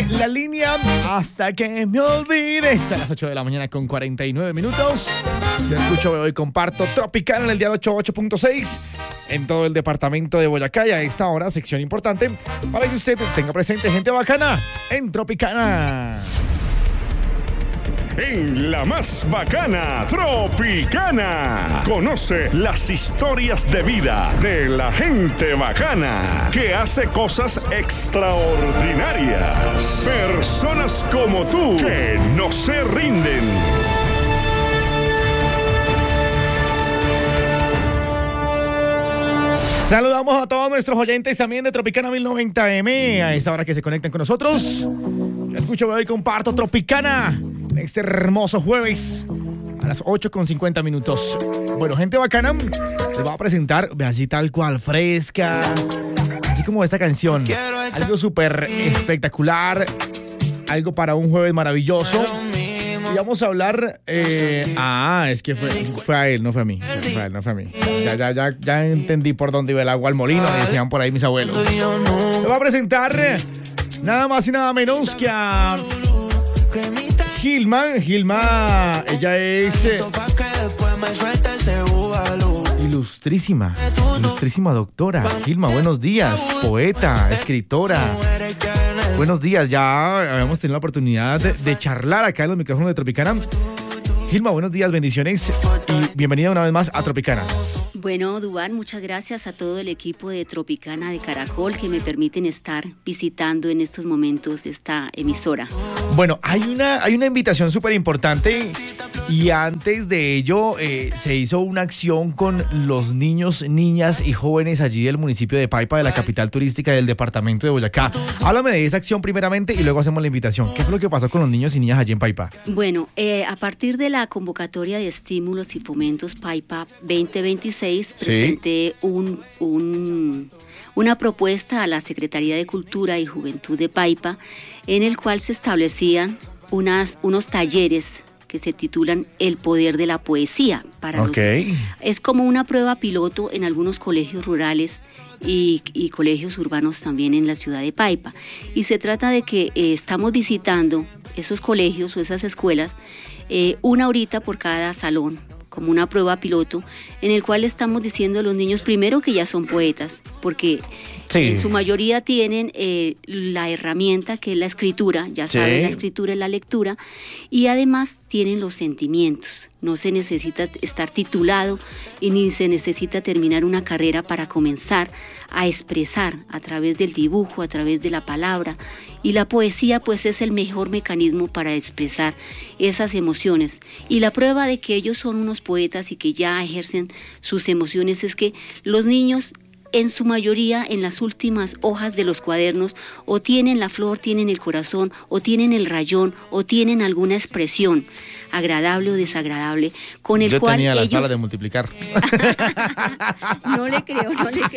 Abre la línea hasta que me olvides. A las 8 de la mañana con 49 minutos. Yo escucho, veo y comparto Tropicana en el dial 88.6 en todo el departamento de Boyacá. Y a esta hora, sección importante para que usted tenga presente gente bacana en Tropicana. En la más bacana, Tropicana. Conoce las historias de vida de la gente bacana que hace cosas extraordinarias. Personas como tú que no se rinden. Saludamos a todos nuestros oyentes también de Tropicana 1090M. A esta hora que se conectan con nosotros. Escucho, veo y comparto Tropicana. Este hermoso jueves a las 8:50 minutos. Bueno, gente bacana, les voy a presentar, ve así tal cual, fresca, así como esta canción. Algo súper espectacular, algo para un jueves maravilloso. Y vamos a hablar, es que fue a él, no fue a mí. No fue a mí. Ya entendí por dónde iba el agua al molino, decían por ahí mis abuelos. Les voy a presentar nada más y nada menos que a Gilma, ella es ilustrísima doctora. Gilma, buenos días, poeta, escritora. Buenos días, ya habíamos tenido la oportunidad de charlar acá en los micrófonos de Tropicana. Gilma, buenos días, bendiciones y bienvenida una vez más a Tropicana. Bueno, Duván, muchas gracias a todo el equipo de Tropicana de Caracol que me permiten estar visitando en estos momentos esta emisora. Bueno, hay una invitación súper importante y antes de ello se hizo una acción con los niños, niñas y jóvenes allí del municipio de Paipa, de la capital turística del departamento de Boyacá. Háblame de esa acción primeramente y luego hacemos la invitación. ¿Qué fue lo que pasó con los niños y niñas allí en Paipa? Bueno, a partir de la convocatoria de estímulos y fomentos Paipa 2026, presenté una propuesta a la Secretaría de Cultura y Juventud de Paipa, en el cual se establecían unos talleres que se titulan El Poder de la Poesía. Es como una prueba piloto en algunos colegios rurales y colegios urbanos también en la ciudad de Paipa. Y se trata de que estamos visitando esos colegios o esas escuelas una horita por cada salón, como una prueba piloto, en el cual estamos diciendo a los niños primero que ya son poetas, porque en su mayoría tienen la herramienta que es la escritura, ya saben la escritura y la lectura, y además tienen los sentimientos. No se necesita estar titulado y ni se necesita terminar una carrera para comenzar a expresar a través del dibujo, a través de la palabra. Y la poesía pues es el mejor mecanismo para expresar esas emociones. Y la prueba de que ellos son unos poetas y que ya ejercen sus emociones es que los niños en su mayoría en las últimas hojas de los cuadernos o tienen la flor, tienen el corazón o tienen el rayón o tienen alguna expresión agradable o desagradable con el cual tenía la ellos... sala de multiplicar. No le creo.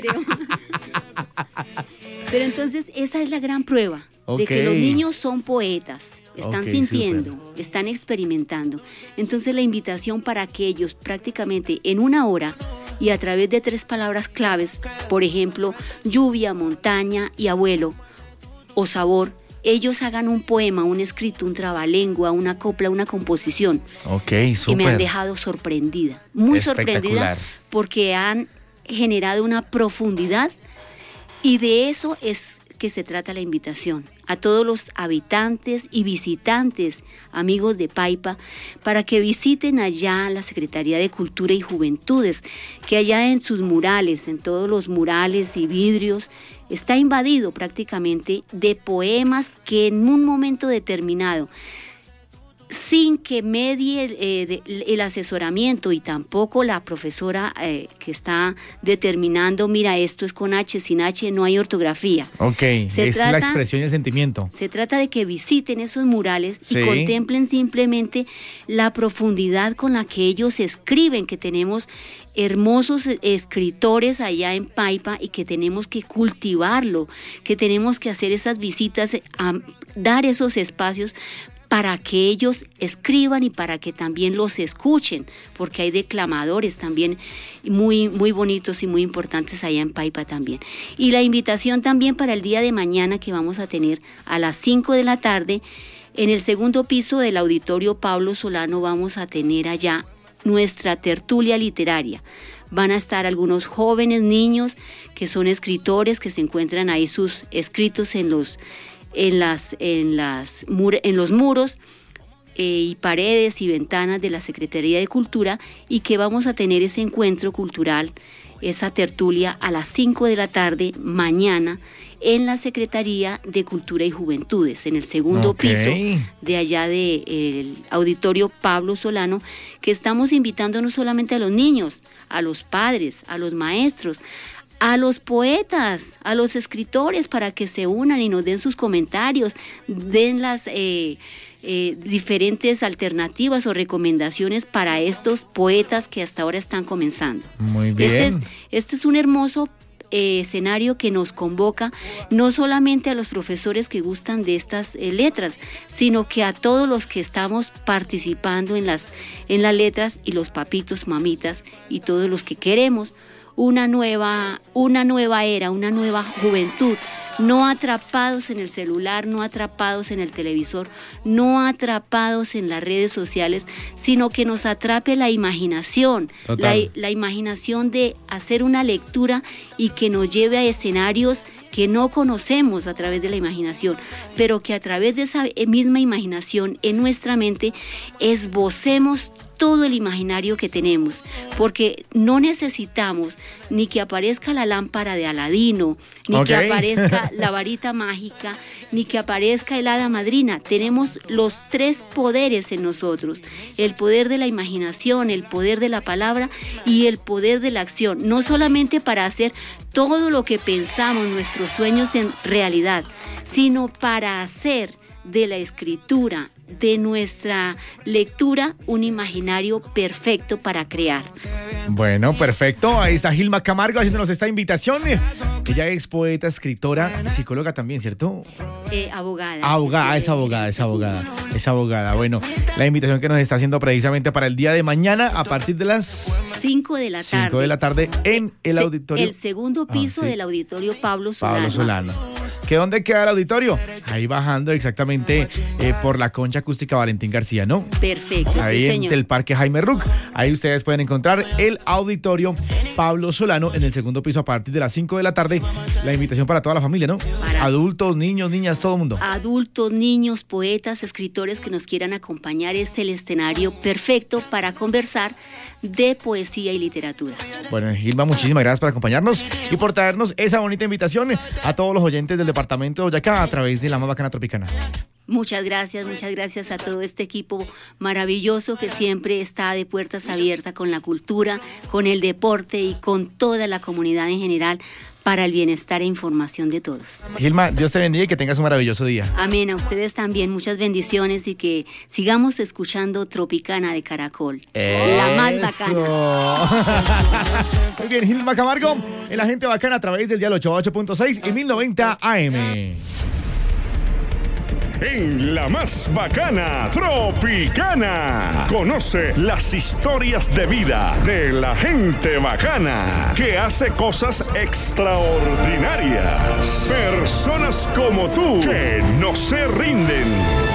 Pero entonces esa es la gran prueba de que los niños son poetas. Están sintiendo, están experimentando. Entonces la invitación para que ellos prácticamente en una hora y a través de 3 palabras claves, por ejemplo, lluvia, montaña y abuelo o sabor, ellos hagan un poema, un escrito, un trabalengua, una copla, una composición. Súper. Y me han dejado sorprendida, muy sorprendida, porque han generado una profundidad y de eso es que se trata la invitación a todos los habitantes y visitantes, amigos de Paipa, para que visiten allá la Secretaría de Cultura y Juventudes, que allá en sus murales, en todos los murales y vidrios, está invadido prácticamente de poemas que en un momento determinado, sin que medie el asesoramiento y tampoco la profesora que está determinando, mira, esto es con H, sin H, no hay ortografía. La expresión y el sentimiento. Se trata de que visiten esos murales y contemplen simplemente la profundidad con la que ellos escriben, que tenemos hermosos escritores allá en Paipa y que tenemos que cultivarlo, que tenemos que hacer esas visitas, dar esos espacios para que ellos escriban y para que también los escuchen, porque hay declamadores también muy, muy bonitos y muy importantes allá en Paipa también. Y la invitación también para el día de mañana que vamos a tener a las 5 de la tarde, en el segundo piso del Auditorio Pablo Solano vamos a tener allá nuestra tertulia literaria. Van a estar algunos jóvenes niños que son escritores, que se encuentran ahí sus escritos en los muros y paredes y ventanas de la Secretaría de Cultura, y que vamos a tener ese encuentro cultural, esa tertulia a las 5 de la tarde mañana en la Secretaría de Cultura y Juventudes, en el segundo piso de allá del Auditorio Pablo Solano, que estamos invitando no solamente a los niños, a los padres, a los maestros, a los poetas, a los escritores, para que se unan y nos den sus comentarios, den las diferentes alternativas o recomendaciones para estos poetas que hasta ahora están comenzando. Muy bien. Este es un hermoso escenario que nos convoca no solamente a los profesores que gustan de estas letras, sino que a todos los que estamos participando en las letras, y los papitos, mamitas y todos los que queremos una nueva era, una nueva juventud, no atrapados en el celular, no atrapados en el televisor, no atrapados en las redes sociales, sino que nos atrape la imaginación, la imaginación de hacer una lectura y que nos lleve a escenarios que no conocemos a través de la imaginación, pero que a través de esa misma imaginación en nuestra mente esbocemos todo el imaginario que tenemos, porque no necesitamos ni que aparezca la lámpara de Aladino, ni que aparezca la varita mágica, ni que aparezca el hada madrina. Tenemos los 3 poderes en nosotros: el poder de la imaginación, el poder de la palabra y el poder de la acción, no solamente para hacer todo lo que pensamos, nuestros sueños en realidad, sino para hacer de la escritura, de nuestra lectura, un imaginario perfecto para crear. Bueno, perfecto. Ahí está Gilma Camargo haciéndonos esta invitación. Ella es poeta, escritora, psicóloga también, ¿cierto? Abogada. Es abogada. Bueno, la invitación que nos está haciendo precisamente para el día de mañana a partir de las 5 de la tarde. 5 de la tarde en el auditorio. El segundo piso del Auditorio Pablo Solano. ¿Que dónde queda el auditorio? Ahí bajando exactamente por la Concha Acústica Valentín García, ¿no? Perfecto, ahí sí, en señor. el Parque Jaime Ruc. Ahí ustedes pueden encontrar el Auditorio Pablo Solano en el segundo piso a partir de las 5 de la tarde. La invitación para toda la familia, ¿no? Adultos, niños, niñas, todo el mundo. Adultos, niños, poetas, escritores que nos quieran acompañar. Es el escenario perfecto para conversar de poesía y literatura. Bueno, Gilma, muchísimas gracias por acompañarnos y por traernos esa bonita invitación a todos los oyentes del departamento de Boyacá a través de la más bacana tropicana. Muchas gracias a todo este equipo maravilloso que siempre está de puertas abiertas con la cultura, con el deporte y con toda la comunidad en general, para el bienestar e información de todos. Gilma, Dios te bendiga y que tengas un maravilloso día. Amén, a ustedes también, muchas bendiciones y que sigamos escuchando Tropicana de Caracol. La más bacana. Muy bien, Gilma Camargo, en La Gente Bacana a través del dial 88.6 y 1090 AM. En La Más Bacana Tropicana. Conoce las historias de vida de la gente bacana que hace cosas extraordinarias. Personas como tú que no se rinden.